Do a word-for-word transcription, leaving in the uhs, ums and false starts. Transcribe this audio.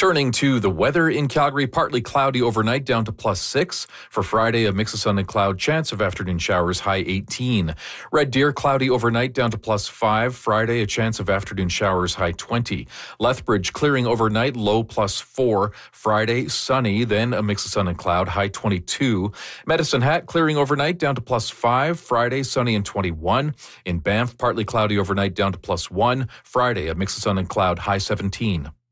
Turning to the weather in Calgary, partly cloudy overnight down to plus six. For Friday, a mix of sun and cloud, chance of afternoon showers, high eighteen. Red Deer, cloudy overnight down to plus five. Friday, a chance of afternoon showers, high twenty. Lethbridge, clearing overnight, low plus four. Friday, sunny, then a mix of sun and cloud, high twenty-two. Medicine Hat, clearing overnight down to plus five. Friday, sunny and twenty-one. In Banff, partly cloudy overnight down to plus one. Friday, a mix of sun and cloud, high seventeen.